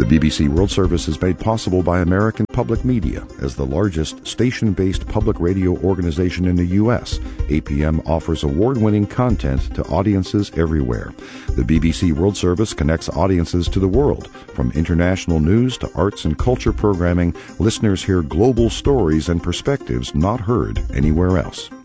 The BBC World Service is made possible by American Public Media. As the largest station-based public radio organization in the U.S., APM offers award-winning content to audiences everywhere. The BBC World Service connects audiences to the world. From international news to arts and culture programming, listeners hear global stories and perspectives not heard anywhere else.